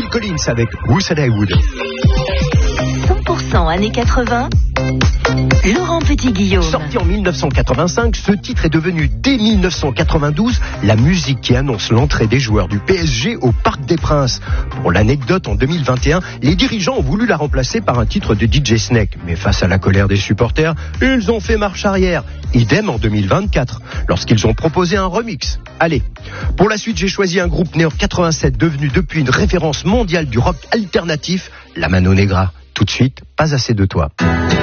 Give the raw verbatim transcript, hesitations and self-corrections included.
Collins avec Who Said I Would. cent pour cent années quatre-vingts, Laurent Petit-Guillaume. Sorti en mille neuf cent quatre-vingt-cinq, ce titre est devenu dès mille neuf cent quatre-vingt-douze la musique qui annonce l'entrée des joueurs du P S G au Parc des Princes. Pour l'anecdote, en deux mille vingt et un, les dirigeants ont voulu la remplacer par un titre de D J Snake. Mais face à la colère des supporters, ils ont fait marche arrière. Idem en deux mille vingt-quatre, lorsqu'ils ont proposé un remix. Allez, pour la suite, j'ai choisi un groupe né en quatre-vingt-sept, devenu depuis une référence mondiale du rock alternatif, la Mano Negra. Tout de suite, Pas assez de toi.